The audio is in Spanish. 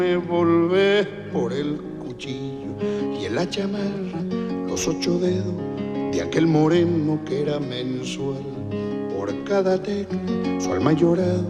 Me volvés por el cuchillo y en la chamarra los 8 dedos de aquel moreno que era mensual. Por cada tecla su alma lloraba